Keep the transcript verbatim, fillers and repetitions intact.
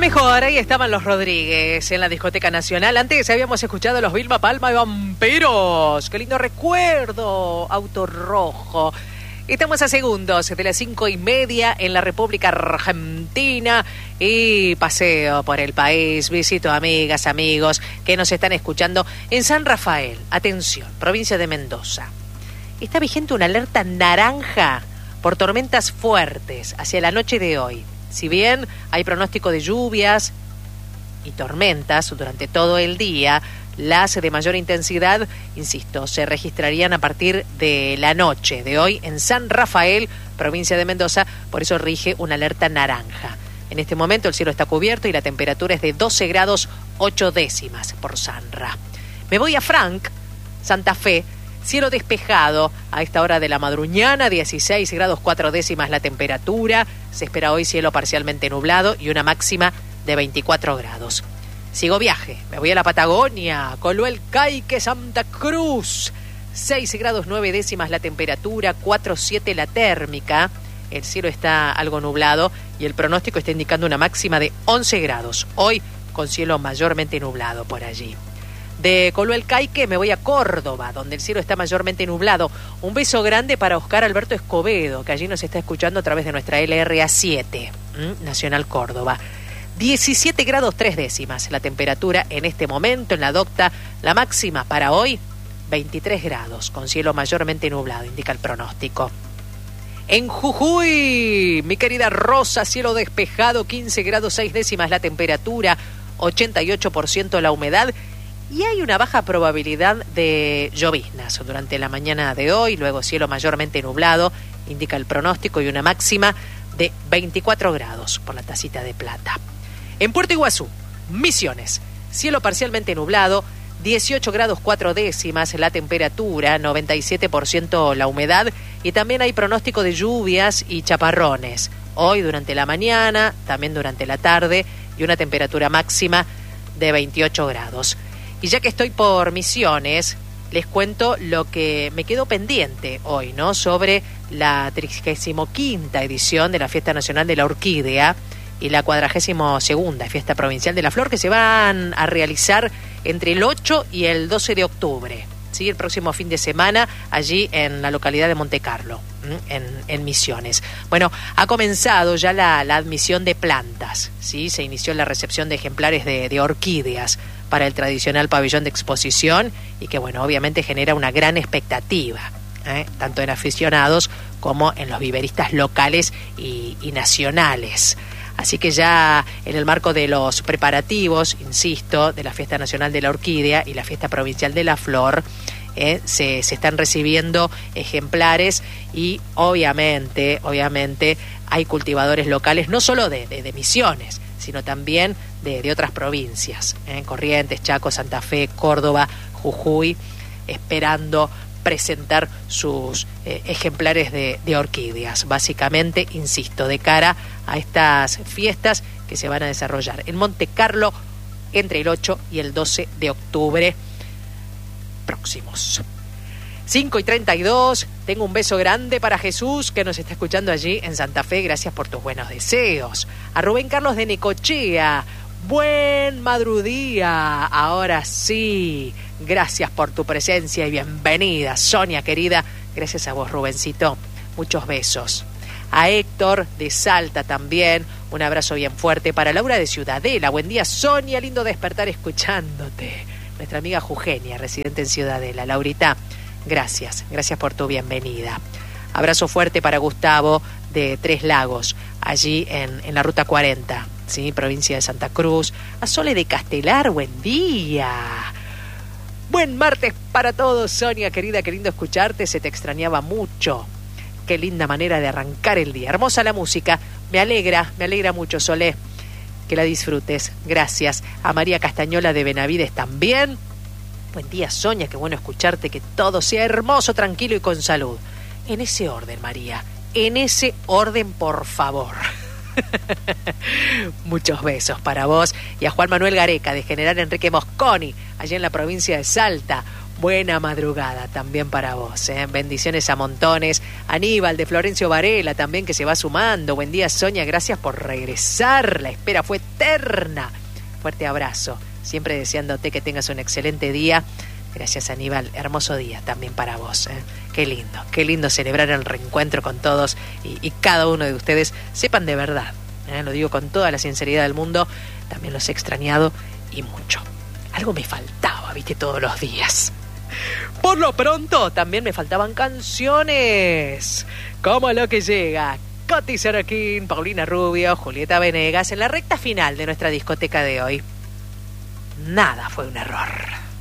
mejor, ahí estaban los Rodríguez en la Discoteca Nacional. Antes habíamos escuchado a los Vilma Palma y Vampiros. Qué lindo recuerdo, Auto Rojo. Estamos a segundos de las cinco y media en la República Argentina y paseo por el país, visito amigas, amigos que nos están escuchando en San Rafael. Atención, provincia de Mendoza. Está vigente una alerta naranja por tormentas fuertes hacia la noche de hoy. Si bien hay pronóstico de lluvias y tormentas durante todo el día, las de mayor intensidad, insisto, se registrarían a partir de la noche de hoy en San Rafael, provincia de Mendoza, por eso rige una alerta naranja. En este momento el cielo está cubierto y la temperatura es de doce grados ocho décimas por Sanra. Me voy a Frank, Santa Fe. Cielo despejado a esta hora de la madruñana, dieciséis grados cuatro décimas la temperatura. Se espera hoy cielo parcialmente nublado y una máxima de veinticuatro grados. Sigo viaje, me voy a la Patagonia, Coloel Caique, Santa Cruz. seis grados nueve décimas la temperatura, cuatro siete la térmica. El cielo está algo nublado y el pronóstico está indicando una máxima de once grados. Hoy con cielo mayormente nublado por allí. De Coloel Caique me voy a Córdoba, donde el cielo está mayormente nublado. Un beso grande para Oscar Alberto Escobedo, que allí nos está escuchando a través de nuestra L R A siete, ¿m? Nacional Córdoba. diecisiete grados tres décimas la temperatura en este momento en la Docta. La máxima para hoy, veintitrés grados, con cielo mayormente nublado, indica el pronóstico. En Jujuy, mi querida Rosa, cielo despejado, quince grados seis décimas la temperatura, ochenta y ocho por ciento la humedad. Y hay una baja probabilidad de lloviznas durante la mañana de hoy, luego cielo mayormente nublado, indica el pronóstico, y una máxima de veinticuatro grados por la tacita de plata. En Puerto Iguazú, Misiones, cielo parcialmente nublado, dieciocho grados cuatro décimas la temperatura, noventa y siete por ciento la humedad, y también hay pronóstico de lluvias y chaparrones. Hoy durante la mañana, también durante la tarde, y una temperatura máxima de veintiocho grados. Y ya que estoy por Misiones, les cuento lo que me quedó pendiente hoy, ¿no? Sobre la trigésima quinta edición de la Fiesta Nacional de la Orquídea y la cuadragésima segunda Fiesta Provincial de la Flor, que se van a realizar entre el ocho y el doce de octubre, ¿sí? El próximo fin de semana, allí en la localidad de Monte Carlo, en, en Misiones. Bueno, ha comenzado ya la, la admisión de plantas, ¿sí? Se inició la recepción de ejemplares de, de orquídeas para el tradicional pabellón de exposición y que, bueno, obviamente genera una gran expectativa, ¿eh? Tanto en aficionados como en los viveristas locales y, y nacionales. Así que ya en el marco de los preparativos, insisto, de la Fiesta Nacional de la Orquídea y la Fiesta Provincial de la Flor, eh, se, se están recibiendo ejemplares y obviamente, obviamente hay cultivadores locales, no solo de, de, de Misiones, sino también de, de otras provincias, ¿eh? Corrientes, Chaco, Santa Fe, Córdoba, Jujuy, esperando presentar sus eh, ejemplares de, de orquídeas, básicamente, insisto, de cara a estas fiestas que se van a desarrollar en Monte Carlo entre el ocho y el doce de octubre próximos. cinco y treinta y dos, tengo un beso grande para Jesús, que nos está escuchando allí en Santa Fe, gracias por tus buenos deseos. A Rubén Carlos de Necochea, buen madrudía, ahora sí, gracias por tu presencia y bienvenida, Sonia querida, gracias a vos, Rubencito, muchos besos. A Héctor de Salta también, un abrazo bien fuerte. Para Laura de Ciudadela, buen día, Sonia, lindo despertar escuchándote. Nuestra amiga Jugenia, residente en Ciudadela. Laurita, gracias, gracias por tu bienvenida. Abrazo fuerte para Gustavo de Tres Lagos, allí en, en la Ruta cuarenta, ¿sí? Provincia de Santa Cruz. A Sole de Castelar, buen día. Buen martes para todos, Sonia, querida, qué lindo escucharte, se te extrañaba mucho. Qué linda manera de arrancar el día. Hermosa la música, me alegra, me alegra mucho, Solé. Que la disfrutes, gracias. A María Castañola de Benavides también. Buen día, Sonia, qué bueno escucharte, que todo sea hermoso, tranquilo y con salud. En ese orden, María, en ese orden, por favor. Muchos besos para vos y a Juan Manuel Gareca de General Enrique Mosconi, allá en la provincia de Salta. Buena madrugada también para vos, ¿eh? Bendiciones a montones. Aníbal de Florencio Varela también, que se va sumando. Buen día, Sonia, gracias por regresar. La espera fue eterna. Fuerte abrazo. Siempre deseándote que tengas un excelente día. Gracias, Aníbal. Hermoso día también para vos, ¿eh? Qué lindo, qué lindo celebrar el reencuentro con todos y, y cada uno de ustedes. Sepan de verdad, ¿eh? Lo digo con toda la sinceridad del mundo, también los he extrañado y mucho. Algo me faltaba, viste, todos los días. Por lo pronto, también me faltaban canciones, como lo que llega. Coti Sorokin, Paulina Rubio, Julieta Venegas, en la recta final de nuestra discoteca de hoy. Nada fue un error.